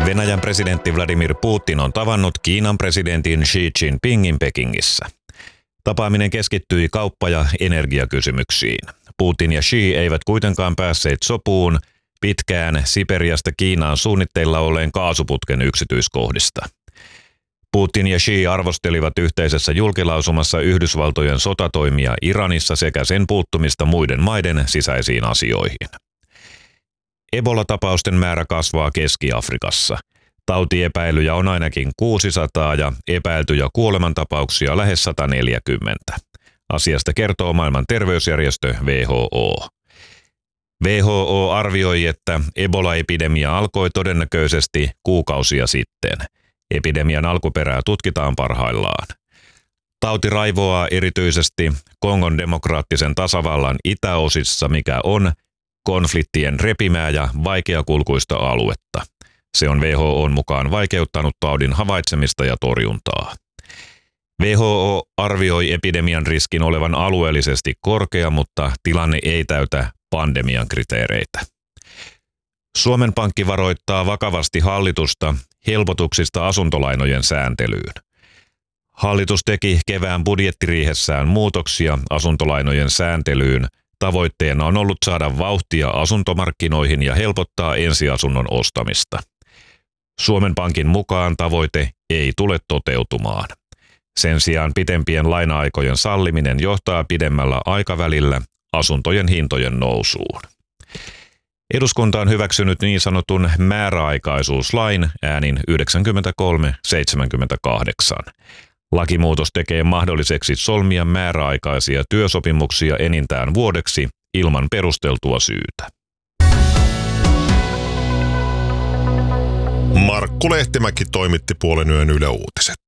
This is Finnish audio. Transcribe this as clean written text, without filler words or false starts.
Venäjän presidentti Vladimir Putin on tavannut Kiinan presidentin Xi Jinpingin Pekingissä. Tapaaminen keskittyi kauppa- ja energiakysymyksiin. Putin ja Xi eivät kuitenkaan päässeet sopuun pitkään Siperiasta Kiinaan suunnitteilla olleen kaasuputken yksityiskohdista. Putin ja Xi arvostelivat yhteisessä julkilausumassa Yhdysvaltojen sotatoimia Iranissa sekä sen puuttumista muiden maiden sisäisiin asioihin. Ebola-tapausten määrä kasvaa Keski-Afrikassa. Tautiepäilyjä on ainakin 600 ja epäiltyjä kuolemantapauksia lähes 140. Asiasta kertoo maailman terveysjärjestö WHO. WHO arvioi, että Ebola-epidemia alkoi todennäköisesti kuukausia sitten. Epidemian alkuperää tutkitaan parhaillaan. Tauti raivoaa erityisesti Kongon demokraattisen tasavallan itäosissa, mikä on konfliktien repimää ja vaikeakulkuista aluetta. Se on WHO:n mukaan vaikeuttanut taudin havaitsemista ja torjuntaa. WHO arvioi epidemian riskin olevan alueellisesti korkea, mutta tilanne ei täytä pandemian kriteereitä. Suomen Pankki varoittaa vakavasti hallitusta helpotuksista asuntolainojen sääntelyyn. Hallitus teki kevään budjettiriihessään muutoksia asuntolainojen sääntelyyn. Tavoitteena on ollut saada vauhtia asuntomarkkinoihin ja helpottaa ensiasunnon ostamista. Suomen Pankin mukaan tavoite ei tule toteutumaan. Sen sijaan pitempien laina-aikojen salliminen johtaa pidemmällä aikavälillä asuntojen hintojen nousuun. Eduskunta on hyväksynyt niin sanotun määräaikaisuuslain äänin 93-78. Lakimuutos tekee mahdolliseksi solmia määräaikaisia työsopimuksia enintään vuodeksi ilman perusteltua syytä. Markku Lehtimäki toimitti puolen yön Yle Uutiset.